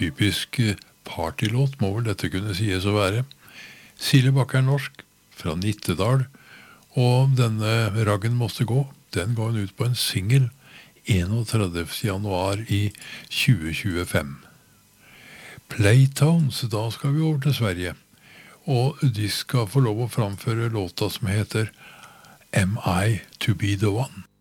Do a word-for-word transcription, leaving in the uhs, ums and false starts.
typisk partylåt må vel dette kunne sies å være. Silebakk er norsk, fra Nittedal, og denne Raggen måste gå, den går ut på en single enogtredivte januar i tjue tjuefem. Playtones, da skal vi over til Sverige, og de skal få lov å framføre låta som heter Am I to be the one?